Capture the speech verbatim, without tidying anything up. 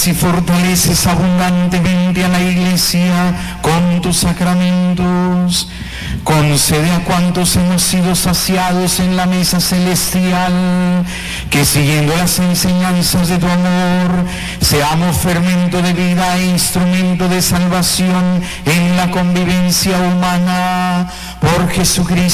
bendices y fortaleces abundantemente a la Iglesia con tus sacramentos. Concede a cuantos hemos sido saciados en la mesa celestial, que siguiendo las enseñanzas de tu amor, seamos fermento de vida e instrumento de salvación en la convivencia humana. Por Jesucristo